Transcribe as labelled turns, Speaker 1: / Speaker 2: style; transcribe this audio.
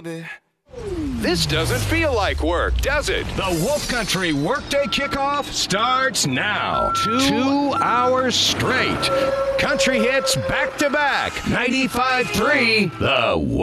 Speaker 1: baby.
Speaker 2: This doesn't feel like work, does it?
Speaker 3: The Wolf Country Workday Kickoff starts now. 2 hours straight. Country hits back to back. 95.3 The Wolf.